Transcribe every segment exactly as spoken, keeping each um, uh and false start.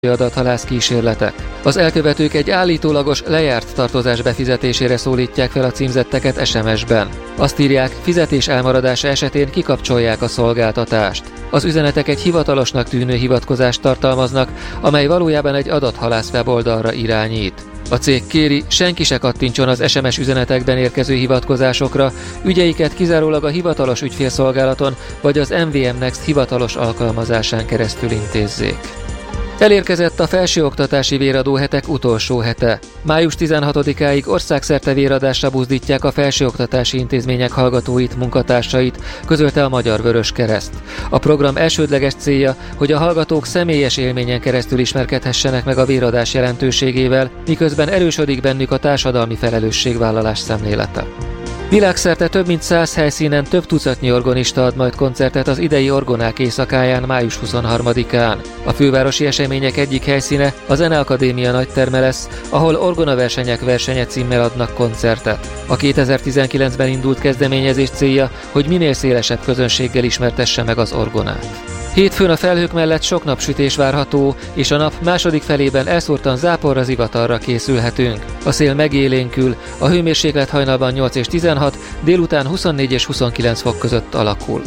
adathalász kísérletek. Az elkövetők egy állítólagos lejárt tartozás befizetésére szólítják fel a címzetteket es em es-ben. Azt írják, fizetés elmaradása esetén kikapcsolják a szolgáltatást. Az üzenetek egy hivatalosnak tűnő hivatkozást tartalmaznak, amely valójában egy adathalász weboldalra irányít. A cég kéri, senki se kattintson az es em es üzenetekben érkező hivatkozásokra, ügyeiket kizárólag a hivatalos ügyfélszolgálaton vagy az em vé em Next hivatalos alkalmazásán keresztül intézzék. Elérkezett a felsőoktatási véradóhetek utolsó hete. május tizenhatodikáig országszerte véradásra buzdítják a felsőoktatási intézmények hallgatóit, munkatársait, közölte a Magyar Vöröskereszt. A program elsődleges célja, hogy a hallgatók személyes élményen keresztül ismerkedhessenek meg a véradás jelentőségével, miközben erősödik bennük a társadalmi felelősségvállalás szemlélete. Világszerte több mint száz helyszínen több tucatnyi orgonista ad majd koncertet az idei Orgonák éjszakáján május huszonharmadikán. A fővárosi események egyik helyszíne a Zeneakadémia nagyterme lesz, ahol orgonaversenyek versenye címmel adnak koncertet. A kétezer-tizenkilencben indult kezdeményezés célja, hogy minél szélesebb közönséggel ismertesse meg az orgonát. Hétfőn a felhők mellett sok napsütés várható, és a nap második felében elszórtan záporra, zivatarra készülhetünk. A szél megélénkül, a hőmérséklet hajnalban nyolc és tizenhat, délután huszonnégy és huszonkilenc fok között alakul.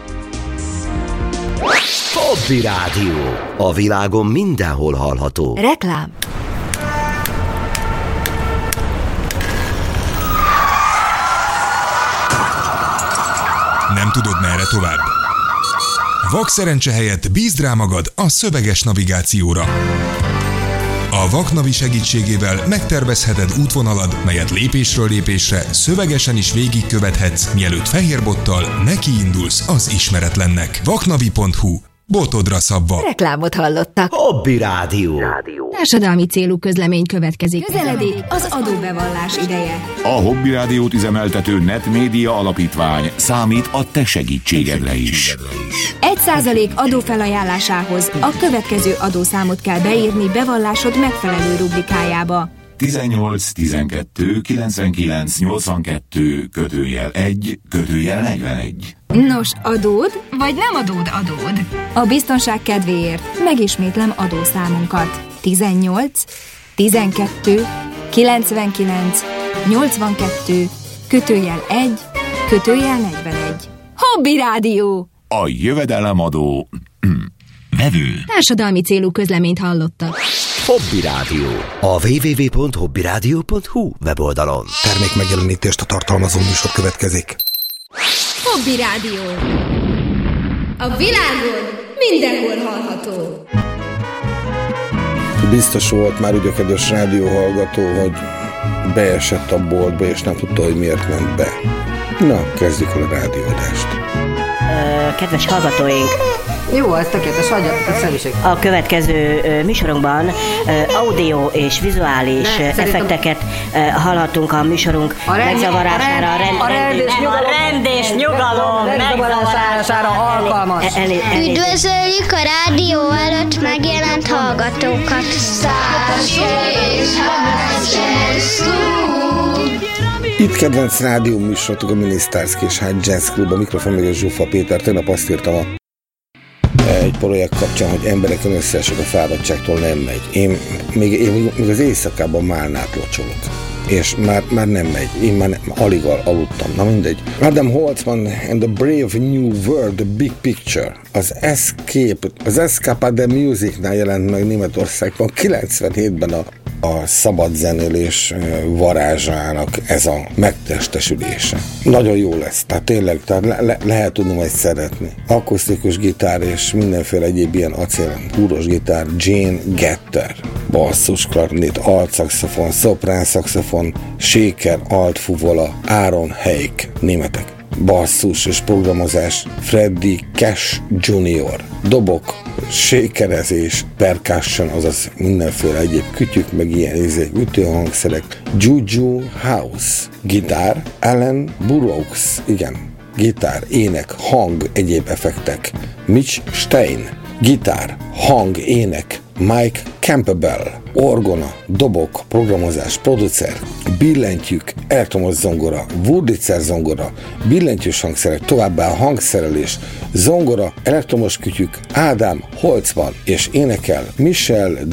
Hobby Rádió. A világon mindenhol hallható. Reklám. Nem tudod, merre tovább? Vakszerencse helyett bízd rá magad a szöveges navigációra. A Vaknavi segítségével megtervezheted útvonalad, melyet lépésről lépésre szövegesen is végigkövethetsz, mielőtt fehérbottal nekiindulsz az ismeretlennek. vaknavi pont hu. Botodra szabva. Reklámot hallottak. Hobby Rádió. Társadalmi célú közlemény következik. Közeledik az adóbevallás ideje. A Hobby Rádiót üzemeltető Netmédia Alapítvány számít a te segítségedre is. Egy százalék adófelajánlásához a következő adószámot kell beírni bevallásod megfelelő rubrikájába. tizennyolc tizenkettő kilencvenkilenc nyolcvankettő kötőjel egy kötőjel negyvenegy. Nos, adód vagy nem adód adód? A biztonság kedvéért megismétlem adószámunkat. tizennyolc tizenkettő kilencvenkilenc nyolcvankettő kötőjel egy kötőjel negyvenegy. Hobby Rádió! A jövedelemadó vevő. Társadalmi célú közleményt hallottak. Hobby Rádió. A double-u double-u double-u pont hobby rádió pont hu weboldalon. Termék megjelenítést a tartalmazó műsor következik. Hobby Rádió. A világon mindenhol hallható. Biztos volt már ugye a kedves rádióhallgató, hogy beesett a boltba, és nem tudta, hogy miért ment be. Na, kezdjük el a rádióadást. Kedves hallgatóink! Jó, ez tökéletes, hagyja, ez személyiség. A következő uh, műsorunkban uh, audio és vizuális ne, uh, effekteket uh, hallhatunk a műsorunk a rend, megzavarására. A rend, a rend, a rend és nyugalom, a rend és nyugalom megzavarására alkalmas. El, el, el, Üdvözöljük a rádió előtt megjelent hallgatókat. Itt kedvenc rádió műsorotok a Minisztárszki és High Jazz Club, a mikrofon meg a Zsufa Péter. Tegnap azt írtam a egy projekt kapcsán, hogy embereken összeesek a fáradtságtól, nem megy. Én még, én még az éjszakában málnát locsolok. És már, már nem megy. Én már nem, alig aludtam. Na mindegy. Adam Holtzman and the Brave New World, The Big Picture. Az Escape, az Escape the Musicnál jelent meg Németországban kilencvenhétben a a szabad zenélés varázsának ez a megtestesülése. Nagyon jó lesz, tehát tényleg, tehát le, le, lehet tudni majd szeretni. Akusztikus gitár és mindenféle egyéb ilyen acél, húros gitár, Gene Getter, basszus, klarnét, alt-szaxofon, szoprán-szaxofon, shaker, alt-fuvola, Aaron Heik, németek. Basszus és programozás, Freddie Cash junior Dobok, shakerezés, percussion, azaz mindenféle egyéb kütyük, meg ilyen izék, ütőhangszerek, Juju House, gitár, Alan Burroughs, igen, gitár, ének, hang, egyéb effektek, Mitch Stein, gitár, hang, ének, Mike Campbell, orgona, dobok, programozás, producer, billentyűk, elektromos zongora, Wurlitzer zongora, billentyűs hangszerek, továbbá hangszerelés, zongora, elektromos kütyük, Ádám Holcban és énekel Michel